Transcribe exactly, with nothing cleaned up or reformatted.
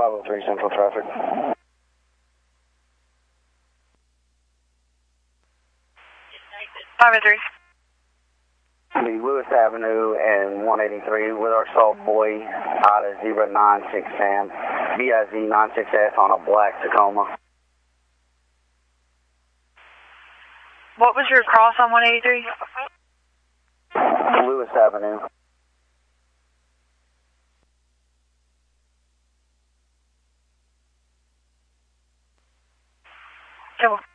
five oh three Central traffic. five oh three. The Lewis Avenue and one eighty-three with our salt boy out of zebra nine six Sam, B I Z nine six S on a black Tacoma. What was your cross on one eighty-three? Lewis Avenue. Okay, well,